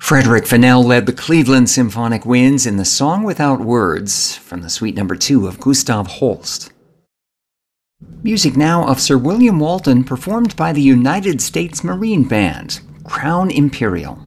Frederick Fennell led the Cleveland Symphonic Winds in the Song Without Words from the Suite No. 2 of Gustav Holst. Music now of Sir William Walton performed by the United States Marine Band, Crown Imperial.